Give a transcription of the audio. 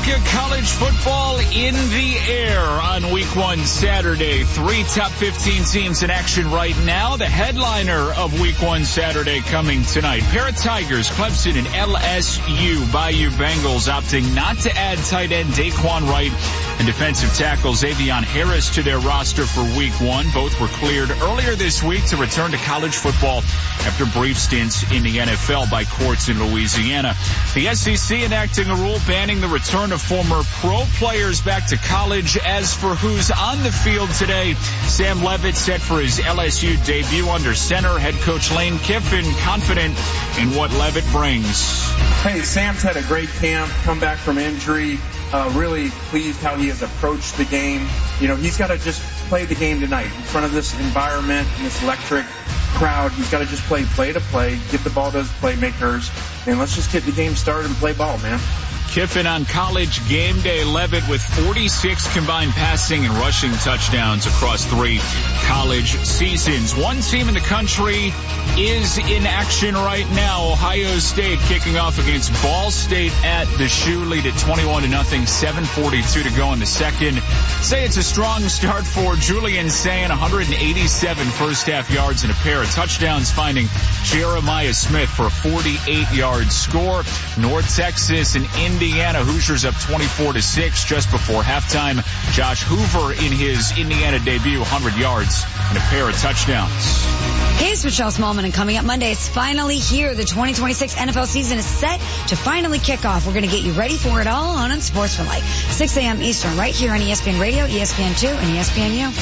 America, college football in the air on Week 1 Saturday. 3 top 15 teams in action right now. The headliner of Week 1 Saturday coming tonight. Pair of Tigers, Clemson and LSU. Bayou Bengals opting not to add tight end Daquan Wright and defensive tackle Xavier Harris to their roster for Week 1. Both were cleared earlier this week to return to college football after brief stints in the NFL by courts in Louisiana. The SEC enacting a rule banning the return of former pro players back to college. As for who's on the field today, Sam Leavitt set for his LSU debut under center. Head coach Lane Kiffin confident in what Leavitt brings. Hey, Sam's had a great camp, come back from injury. Really pleased how he has approached the game. You know, he's got to just play the game tonight in front of this environment and this electric crowd. He's got to just play to play, get the ball to his playmakers, and let's just get the game started and play ball, man. Kiffin on College Game Day. Leavitt with 46 combined passing and rushing touchdowns across 3 college seasons. One team in the country is in action right now. Ohio State kicking off against Ball State at the Shoe. Lead at 21-0. 7:42 to go in the second. Say it's a strong start for Julian Sayin. 187 first half yards and a pair of touchdowns, finding Jeremiah Smith for a 48-yard score. North Texas and Indiana Hoosiers up 24-6 just before halftime. Josh Hoover in his Indiana debut, 100 yards and a pair of touchdowns. Hey, it's Michelle Smallman, and coming up Monday, it's finally here. The 2026 NFL season is set to finally kick off. We're going to get you ready for it all on Sports for Life. 6 a.m. Eastern, right here on ESPN Radio, ESPN2, and ESPNU.